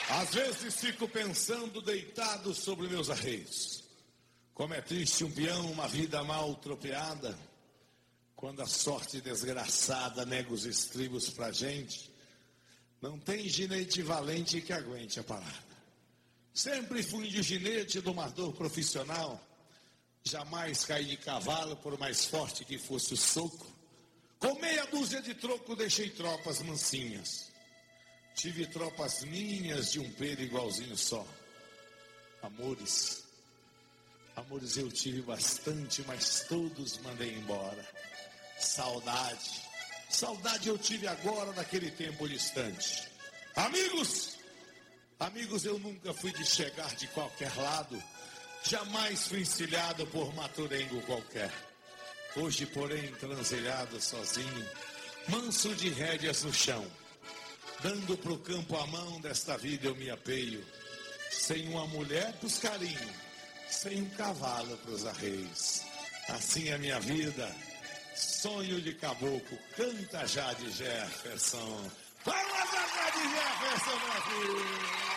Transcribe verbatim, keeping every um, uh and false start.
Às vezes fico pensando deitado sobre meus arreios. Como é triste um peão, uma vida mal tropeada, quando a sorte desgraçada nega os estribos pra gente. Não tem ginete valente que aguente a parada. Sempre fui de ginete domador profissional. Jamais caí de cavalo por mais forte que fosse o soco. Com meia dúzia de troco deixei tropas mansinhas. Tive tropas minhas de um pelo igualzinho só. Amores, amores eu tive bastante, mas todos mandei embora. Saudade, saudade eu tive agora naquele tempo distante. Amigos, amigos eu nunca fui de chegar de qualquer lado. Jamais fui encilhado por maturengo qualquer. Hoje, porém, transilhado sozinho, manso de rédeas no chão, dando pro campo a mão, desta vida eu me apeio. Sem uma mulher pros carinhos, sem um cavalo pros arreios. Assim é a minha vida, sonho de caboclo, canta já de Jefferson. Vamos lá, de Jefferson, Brasil!